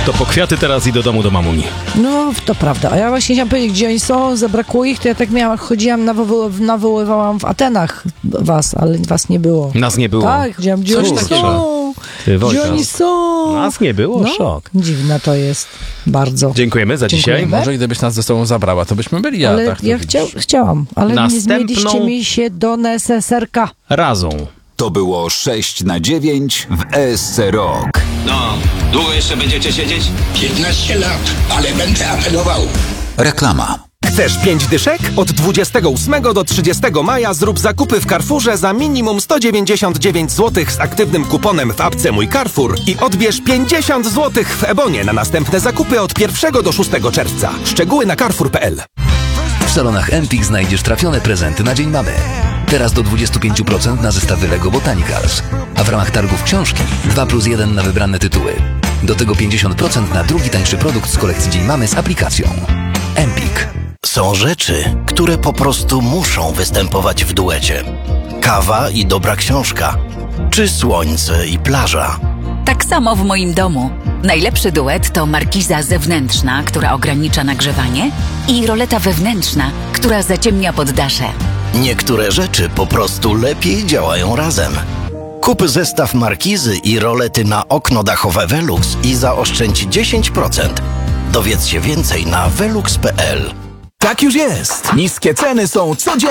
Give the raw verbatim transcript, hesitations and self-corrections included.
To po kwiaty teraz i do domu do mamuni. No, to prawda. A ja właśnie chciałam powiedzieć, gdzie oni są, zabrakło ich, to ja tak miałam, chodziłam, nawoły, nawoływałam w Atenach was, ale was nie było. Nas nie było. Tak, chodziłam, gdzie Coś oni takiego. są, Ty, gdzie Wojtas. oni są. Nas nie było, No, szok. dziwne to jest, bardzo. Dziękujemy za dzisiaj. Dziękujemy. Może gdybyś nas ze sobą zabrała, to byśmy byli, a Ale tak to ja widzisz. chciał, chciałam, ale Następną- nie zmieniliście mi się do N S S R K. Razą. To było sześć na dziewięć w E S C Rok. No, długo jeszcze będziecie siedzieć? piętnaście lat, ale będę apelował. Reklama. Chcesz pięć dyszek? Od dwudziestego ósmego do trzydziestego maja zrób zakupy w Carrefourze za minimum sto dziewięćdziesiąt dziewięć złotych z aktywnym kuponem w apce Mój Carrefour i odbierz pięćdziesiąt złotych w Ebonie na następne zakupy od pierwszego do szóstego czerwca. Szczegóły na carrefour kropka p l. W salonach Empik znajdziesz trafione prezenty na Dzień Mamy. Teraz do dwadzieścia pięć procent na zestawy Lego Botanicals. A w ramach targów książki dwa plus jeden na wybrane tytuły. Do tego pięćdziesiąt procent na drugi tańszy produkt z kolekcji Dzień Mamy z aplikacją. Empik. Są rzeczy, które po prostu muszą występować w duecie. Kawa i dobra książka, czy słońce i plaża. Tak samo w moim domu. Najlepszy duet to markiza zewnętrzna, która ogranicza nagrzewanie, i roleta wewnętrzna, która zaciemnia poddasze. Niektóre rzeczy po prostu lepiej działają razem. Kup zestaw markizy i rolety na okno dachowe Velux i zaoszczędź dziesięć procent. Dowiedz się więcej na velux kropka p l. Tak już jest. Niskie ceny są codziennie.